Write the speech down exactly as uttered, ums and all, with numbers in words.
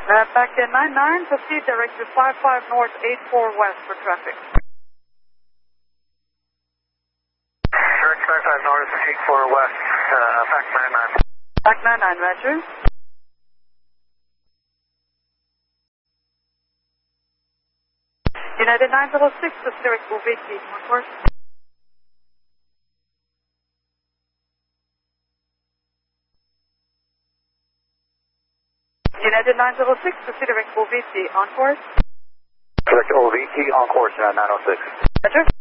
Uh, back in nine nine, proceed direct to five five north, eight four west for traffic. Direct five five north, eight four west, uh, back nine nine. Back nine nine, Roger. United nine double six, proceed direct to Uviki, on course. United nine double six, proceed direct to Uviki, on course. Direct to O V T on course, uh, nine oh six. Roger.